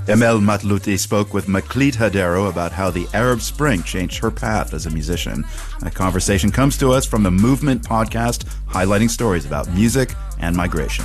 Emel Matlouti spoke with Maklit Hadero about how the Arab Spring changed her path as a musician. That conversation comes to us from the Movement podcast, highlighting stories about music and migration.